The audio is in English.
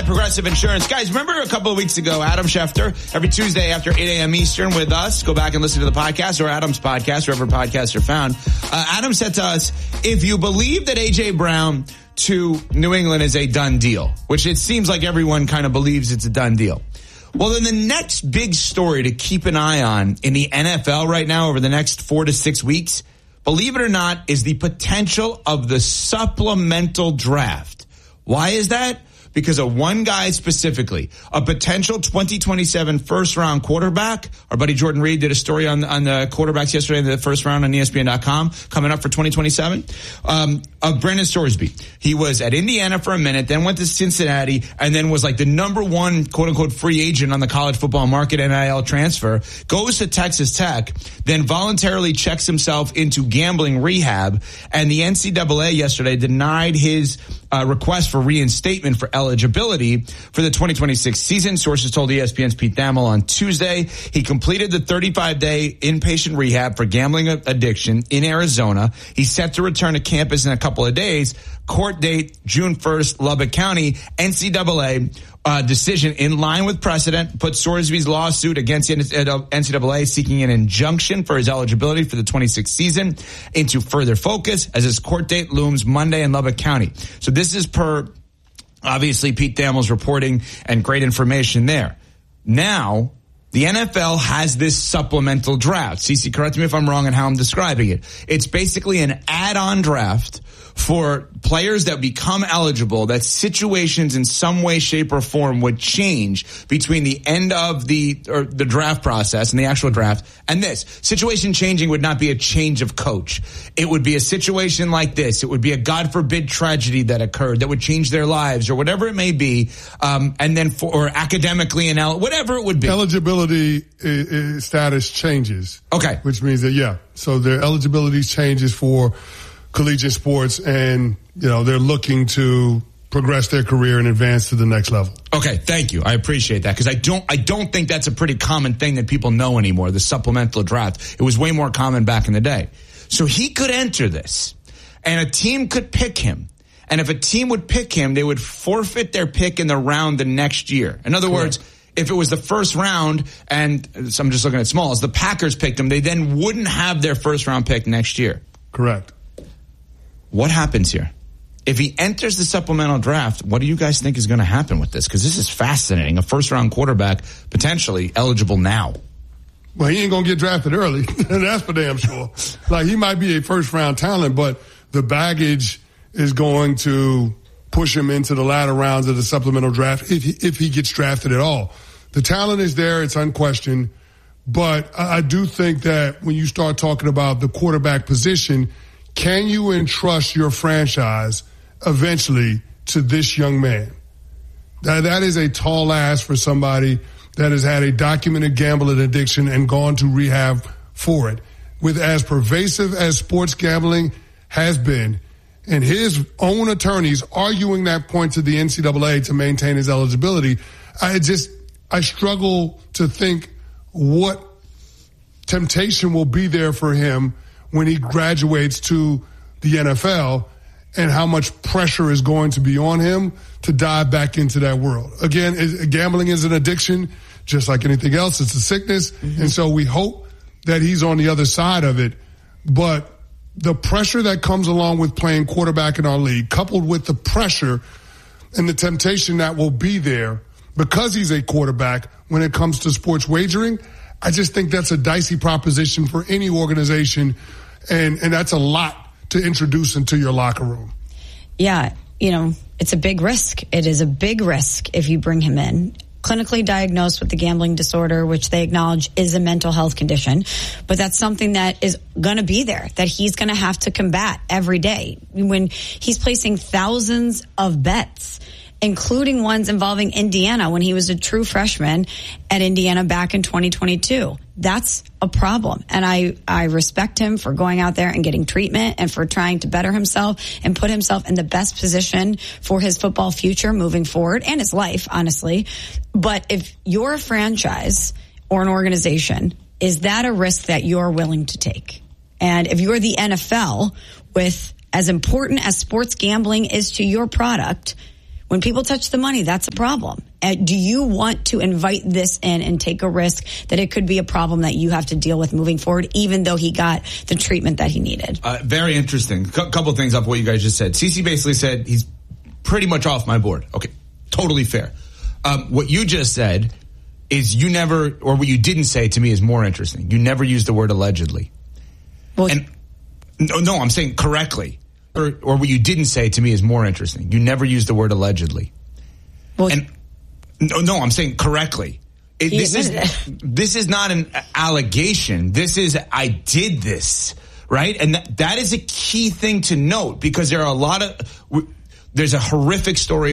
by Progressive Insurance. Guys, remember a couple of weeks ago, Adam Schefter, every Tuesday after 8 a.m. Eastern with us, go back and listen to the podcast or Adam's podcast, wherever podcasts are found. Adam said to us, if you believe that A.J. Brown to New England is a done deal, which it seems like everyone kind of believes it's a done deal. Well, then the next big story to keep an eye on in the NFL right now over the next 4 to 6 weeks, believe it or not, is the potential of the supplemental draft. Why is that? Because of one guy specifically, a potential 2027 first-round quarterback. Our buddy Jordan Reed did a story on the quarterbacks yesterday in the first round on ESPN.com coming up for 2027. Of Brandon Sorsby. He was at Indiana for a minute, then went to Cincinnati, and then was like the number one quote-unquote free agent on the college football market, NIL transfer, goes to Texas Tech, then voluntarily checks himself into gambling rehab, and the NCAA yesterday denied his request for reinstatement for eligibility for the 2026 season. Sources told ESPN's Pete Thamel on Tuesday he completed the 35-day inpatient rehab for gambling addiction in Arizona. He's set to return to campus in a couple of days. Court date June 1st, Lubbock County. NCAA decision in line with precedent put Sorsby's lawsuit against NCAA seeking an injunction for his eligibility for the 26th season into further focus as his court date looms Monday in Lubbock County. So this is per, obviously, Pete Thamel's reporting and great information there. Now, the NFL has this supplemental draft. Cece, correct me if I'm wrong in how I'm describing it. It's basically an add-on draft for players that become eligible, that situations in some way, shape, or form would change between the end of the draft process and the actual draft and this. Situation changing would not be a change of coach. It would be a situation like this. It would be a God forbid tragedy that occurred that would change their lives or whatever it may be. And then or academically and whatever it would be. Eligibility status changes. Okay. Which means that, yeah. So their eligibility changes for collegiate sports, and they're looking to progress their career and advance to the next level. Okay, thank you. I appreciate that because I don't think that's a pretty common thing that people know anymore. The supplemental draft. It was way more common back in the day. So he could enter this, and a team could pick him. And if a team would pick him, they would forfeit their pick in the round the next year. In other words, if it was the first round, and so I'm just looking at Smalls, the Packers picked him, they then wouldn't have their first round pick next year. Correct. What happens here? If he enters the supplemental draft, what do you guys think is going to happen with this? Because this is fascinating. A first-round quarterback potentially eligible now. Well, he ain't going to get drafted early. That's for damn sure. Like, he might be a first-round talent, but the baggage is going to push him into the latter rounds of the supplemental draft if he gets drafted at all. The talent is there. It's unquestioned. But I do think that when you start talking about the quarterback position, can you entrust your franchise eventually to this young man? That is a tall ask for somebody that has had a documented gambling addiction and gone to rehab for it. With as pervasive as sports gambling has been, and his own attorneys arguing that point to the NCAA to maintain his eligibility, I struggle to think what temptation will be there for him when he graduates to the NFL and how much pressure is going to be on him to dive back into that world. Again, gambling is an addiction, just like anything else. It's a sickness. Mm-hmm. And so we hope that he's on the other side of it. But the pressure that comes along with playing quarterback in our league, coupled with the pressure and the temptation that will be there because he's a quarterback when it comes to sports wagering, I just think that's a dicey proposition for any organization. And that's a lot to introduce into your locker room. Yeah, it's a big risk. It is a big risk if you bring him in. Clinically diagnosed with the gambling disorder, which they acknowledge is a mental health condition. But that's something that is going to be there, that he's going to have to combat every day. When he's placing thousands of bets, including ones involving Indiana when he was a true freshman at Indiana back in 2022. That's a problem. And I respect him for going out there and getting treatment and for trying to better himself and put himself in the best position for his football future moving forward and his life, honestly. But if you're a franchise or an organization, is that a risk that you're willing to take? And if you're the NFL, with as important as sports gambling is to your product, When people touch the money, that's a problem. Do you want to invite this in and take a risk that it could be a problem that you have to deal with moving forward, even though he got the treatment that he needed? Very interesting. Couple things off what you guys just said. CeCe basically said he's pretty much off my board. Okay, totally fair. What you just said is you never, or what you didn't say to me is more interesting. You never used the word allegedly. Well, and no, I'm saying correctly. Or what you didn't say to me is more interesting. You never used the word allegedly. Well, and no, I'm saying correctly. This is not an allegation. This is I did this, right? And that is a key thing to note, because there are there's a horrific story